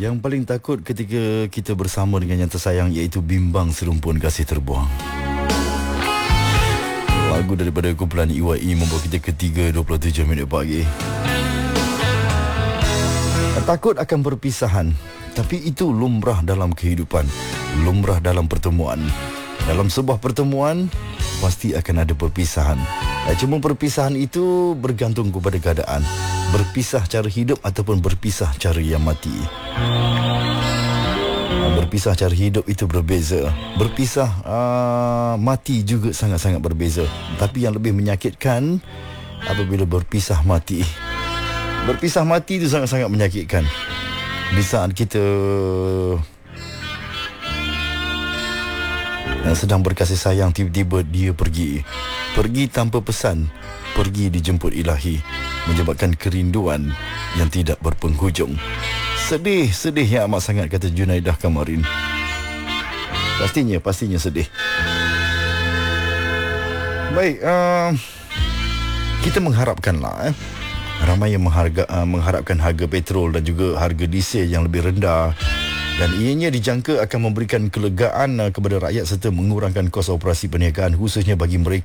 Yang paling takut ketika kita bersama dengan yang tersayang, iaitu bimbang serumpun kasih terbuang. Lagu daripada kumpulan EYE membawa kita ke 3.27 minit pagi. Takut akan perpisahan, tapi itu lumrah dalam kehidupan, lumrah dalam pertemuan. Dalam sebuah pertemuan pasti akan ada perpisahan. Cuma perpisahan itu bergantung kepada keadaan. Berpisah cara hidup ataupun berpisah cara yang mati. Berpisah cara hidup itu berbeza. Berpisah mati juga sangat-sangat berbeza. Tapi yang lebih menyakitkan apabila berpisah mati. Berpisah mati itu sangat-sangat menyakitkan. Di saat kita sedang berkasih sayang, tiba-tiba dia pergi. Pergi tanpa pesan. Pergi dijemput ilahi, menyebabkan kerinduan yang tidak berpenghujung. Sedih yang amat sangat, kata Junaidah kemarin. Pastinya sedih. Baik, kita mengharapkanlah ramai yang mengharapkan harga petrol dan juga harga diesel yang lebih rendah, dan ianya dijangka akan memberikan kelegaan kepada rakyat serta mengurangkan kos operasi perniagaan, khususnya bagi mereka